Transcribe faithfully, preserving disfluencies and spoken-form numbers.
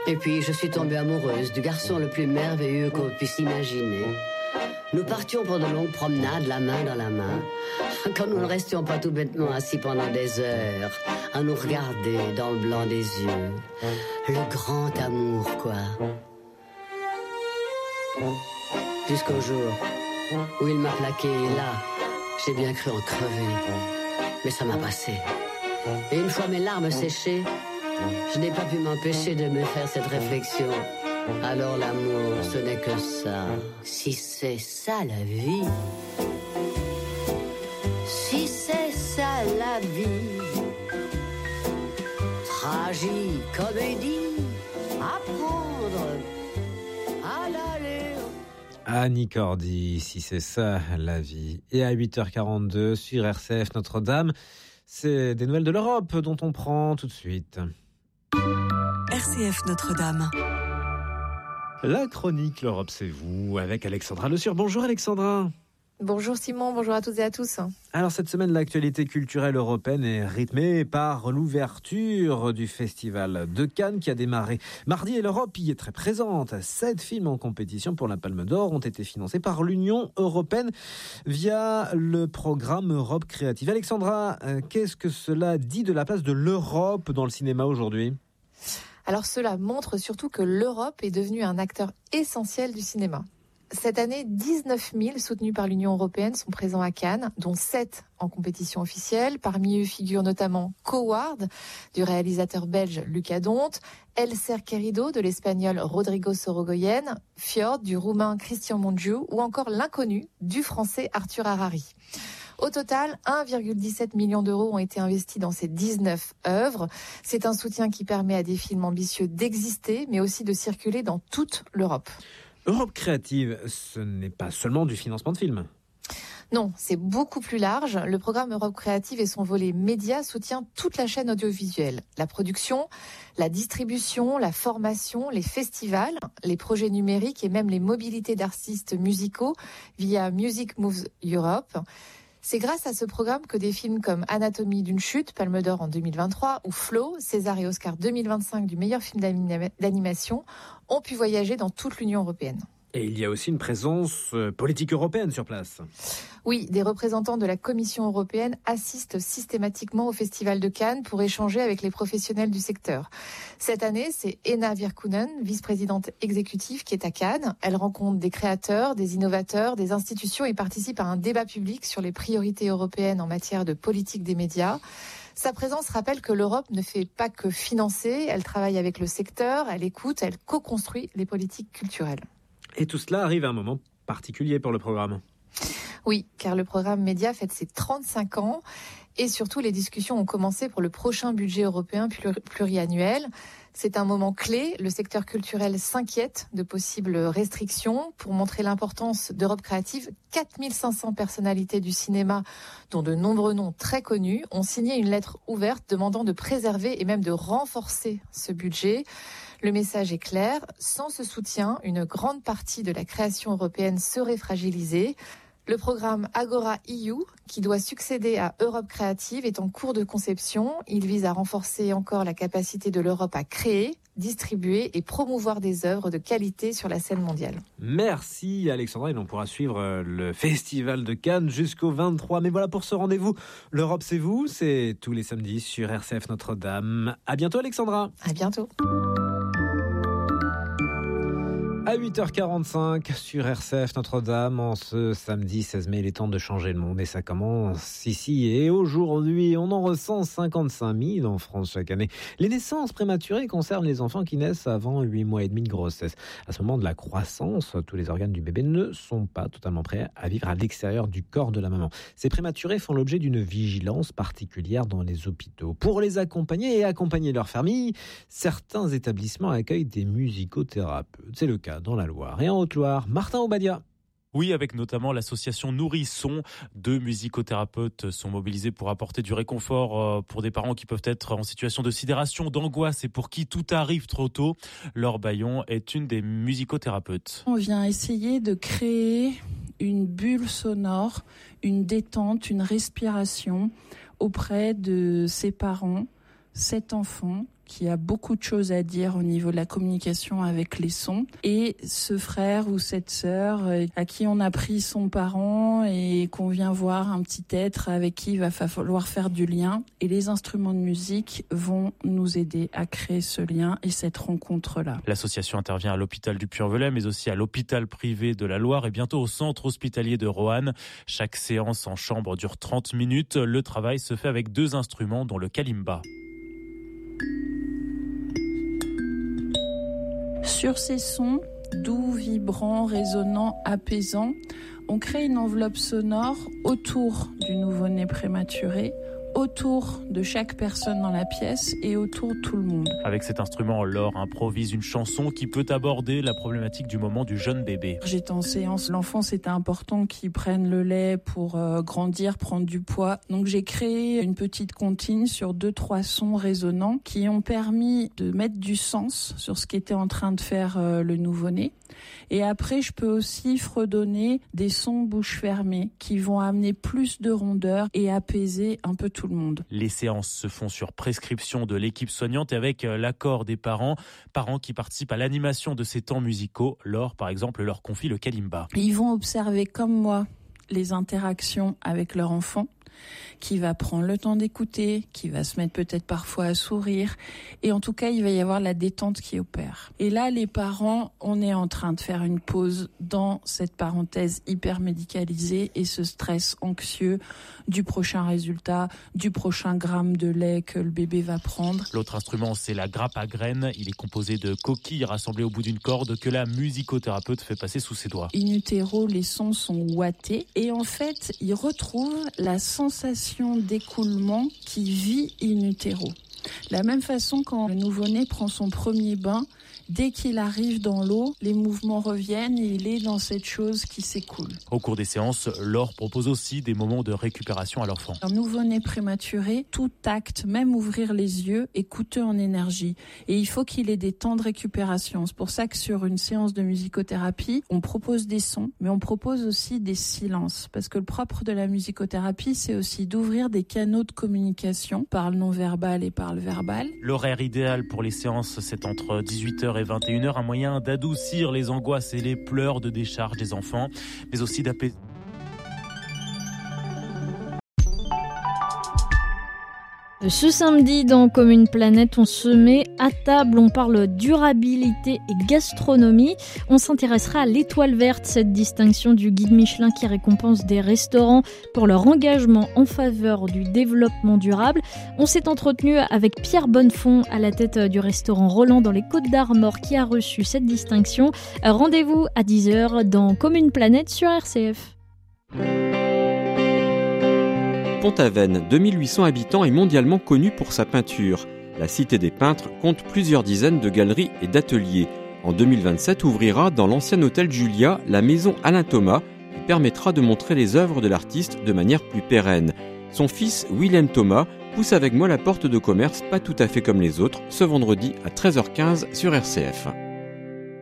Et puis, je suis tombée amoureuse du garçon le plus merveilleux qu'on puisse imaginer. Nous partions pour de longues promenades, la main dans la main, quand nous ne restions pas tout bêtement assis pendant des heures, à nous regarder dans le blanc des yeux. Le grand amour, quoi. Jusqu'au jour où il m'a plaqué, et là, j'ai bien cru en crever. Mais ça m'a passé. Et une fois mes larmes séchées, je n'ai pas pu m'empêcher de me faire cette réflexion. Alors l'amour, ce n'est que ça. Si c'est ça la vie, si c'est ça la vie, tragique comédie, apprendre à l'aller. Annie Cordy, si c'est ça la vie. Et à huit heures quarante-deux sur R C F Notre-Dame, c'est des nouvelles de l'Europe dont on prend tout de suite. R C F Notre-Dame. La chronique L'Europe c'est vous avec Alexandra Le Sur. Bonjour Alexandra. Bonjour Simon, bonjour à toutes et à tous. Alors cette semaine, l'actualité culturelle européenne est rythmée par l'ouverture du Festival de Cannes qui a démarré mardi et l'Europe y est très présente. Sept films en compétition pour la Palme d'Or ont été financés par l'Union européenne via le programme Europe Créative. Alexandra, qu'est-ce que cela dit de la place de l'Europe dans le cinéma aujourd'hui ? Alors cela montre surtout que l'Europe est devenue un acteur essentiel du cinéma. Cette année, dix-neuf mille soutenus par l'Union européenne sont présents à Cannes, dont sept en compétition officielle. Parmi eux figurent notamment Coward, du réalisateur belge Luca Donte, El Cerquerido, de l'espagnol Rodrigo Sorogoyen, Fjord, du roumain Christian Mungiu, ou encore L'inconnu, du français Arthur Harari. Au total, un virgule dix-sept million d'euros ont été investis dans ces dix-neuf œuvres. C'est un soutien qui permet à des films ambitieux d'exister, mais aussi de circuler dans toute l'Europe. Europe Créative, ce n'est pas seulement du financement de films. Non, c'est beaucoup plus large. Le programme Europe Créative et son volet média soutient toute la chaîne audiovisuelle. La production, la distribution, la formation, les festivals, les projets numériques et même les mobilités d'artistes musicaux via Music Moves Europe. C'est grâce à ce programme que des films comme Anatomie d'une chute, Palme d'Or en deux mille vingt-trois, ou Flow, César et Oscar deux mille vingt-cinq du meilleur film d'animation, ont pu voyager dans toute l'Union européenne. Et il y a aussi une présence politique européenne sur place. Oui, des représentants de la Commission européenne assistent systématiquement au Festival de Cannes pour échanger avec les professionnels du secteur. Cette année, c'est Ena Virkkunen, vice-présidente exécutive, qui est à Cannes. Elle rencontre des créateurs, des innovateurs, des institutions et participe à un débat public sur les priorités européennes en matière de politique des médias. Sa présence rappelle que l'Europe ne fait pas que financer, elle travaille avec le secteur, elle écoute, elle co-construit les politiques culturelles. Et tout cela arrive à un moment particulier pour le programme. Oui, car le programme Média fête ses trente-cinq ans et surtout les discussions ont commencé pour le prochain budget européen pluriannuel. C'est un moment clé, le secteur culturel s'inquiète de possibles restrictions. Pour montrer l'importance d'Europe Créative, quatre mille cinq cents personnalités du cinéma, dont de nombreux noms très connus, ont signé une lettre ouverte demandant de préserver et même de renforcer ce budget. Le message est clair, sans ce soutien, une grande partie de la création européenne serait fragilisée. Le programme Agora E U, qui doit succéder à Europe Créative, est en cours de conception. Il vise à renforcer encore la capacité de l'Europe à créer, distribuer et promouvoir des œuvres de qualité sur la scène mondiale. Merci Alexandra, et on pourra suivre le Festival de Cannes jusqu'au vingt-trois. Mais voilà pour ce rendez-vous. L'Europe c'est vous, c'est tous les samedis sur R C F Notre-Dame. À bientôt Alexandra. À bientôt. À huit heures quarante-cinq sur R C F Notre-Dame, en ce samedi seize mai, il est temps de changer le monde et ça commence ici. Et aujourd'hui, on en recense cinquante-cinq mille en France chaque année. Les naissances prématurées concernent les enfants qui naissent avant huit mois et demi de grossesse. À ce moment de la croissance, tous les organes du bébé ne sont pas totalement prêts à vivre à l'extérieur du corps de la maman. Ces prématurés font l'objet d'une vigilance particulière dans les hôpitaux. Pour les accompagner et accompagner leur famille, certains établissements accueillent des musicothérapeutes. C'est le cas dans la Loire et en Haute-Loire. Martin Obadia. Oui, avec notamment l'association Nourrisson. Deux musicothérapeutes sont mobilisés pour apporter du réconfort pour des parents qui peuvent être en situation de sidération, d'angoisse et pour qui tout arrive trop tôt. Laure Bayon est une des musicothérapeutes. On vient essayer de créer une bulle sonore, une détente, une respiration auprès de ces parents, cet enfant qui a beaucoup de choses à dire au niveau de la communication avec les sons, et ce frère ou cette sœur à qui on a pris son parent et qu'on vient voir, un petit être avec qui il va falloir faire du lien. Et les instruments de musique vont nous aider à créer ce lien et cette rencontre-là. L'association intervient à l'hôpital du Puy-en-Velay, mais aussi à l'hôpital privé de la Loire et bientôt au centre hospitalier de Roanne. Chaque séance en chambre dure trente minutes. Le travail se fait avec deux instruments, dont le kalimba. Sur ces sons, doux, vibrants, résonnants, apaisants, on crée une enveloppe sonore autour du nouveau-né prématuré, autour de chaque personne dans la pièce et autour de tout le monde. Avec cet instrument, Laure improvise une chanson qui peut aborder la problématique du moment du jeune bébé. J'étais en séance, l'enfant c'était important qu'il prenne le lait pour euh, grandir, prendre du poids. Donc j'ai créé une petite comptine sur deux, trois sons résonnants qui ont permis de mettre du sens sur ce qu'était en train de faire euh, le nouveau-né. Et après, je peux aussi fredonner des sons bouche fermée qui vont amener plus de rondeur et apaiser un peu tout le monde. Les séances se font sur prescription de l'équipe soignante et avec l'accord des parents, parents qui participent à l'animation de ces temps musicaux. Laure, par exemple, leur confie le kalimba. Ils vont observer comme moi les interactions avec leur enfant, qui va prendre le temps d'écouter, qui va se mettre peut-être parfois à sourire. Et en tout cas, il va y avoir la détente qui opère. Et là, les parents, on est en train de faire une pause dans cette parenthèse hyper médicalisée et ce stress anxieux du prochain résultat, du prochain gramme de lait que le bébé va prendre. L'autre instrument, c'est la grappe à graines. Il est composé de coquilles rassemblées au bout d'une corde que la musicothérapeute fait passer sous ses doigts. In utero, les sons sont ouatés et en fait, ils retrouvent la sensation d'écoulement qui vit in utero. De la même façon, quand le nouveau-né prend son premier bain, dès qu'il arrive dans l'eau, les mouvements reviennent et il est dans cette chose qui s'écoule. Au cours des séances, Laure propose aussi des moments de récupération à l'enfant. Un nouveau-né prématuré, tout acte, même ouvrir les yeux, est coûteux en énergie. Et il faut qu'il ait des temps de récupération. C'est pour ça que sur une séance de musicothérapie, on propose des sons, mais on propose aussi des silences. Parce que le propre de la musicothérapie, c'est aussi d'ouvrir des canaux de communication par le non-verbal et par le verbal. L'horaire idéal pour les séances, c'est entre dix-huit heures et vingt et une heures, un moyen d'adoucir les angoisses et les pleurs de décharge des enfants, mais aussi d'apaiser. Ce samedi, dans Comme une planète, on se met à table, on parle durabilité et gastronomie. On s'intéressera à l'étoile verte, cette distinction du guide Michelin qui récompense des restaurants pour leur engagement en faveur du développement durable. On s'est entretenu avec Pierre Bonnefond à la tête du restaurant Roland dans les Côtes-d'Armor qui a reçu cette distinction. Rendez-vous à dix heures dans Comme une planète sur R C F. Pont-Aven, deux mille huit cents habitants, est mondialement connu pour sa peinture. La Cité des Peintres compte plusieurs dizaines de galeries et d'ateliers. En deux mille vingt-sept ouvrira dans l'ancien hôtel Julia la maison Alain Thomas, qui permettra de montrer les œuvres de l'artiste de manière plus pérenne. Son fils, Willem Thomas, pousse avec moi la porte de commerce pas tout à fait comme les autres, ce vendredi à treize heures quinze sur R C F.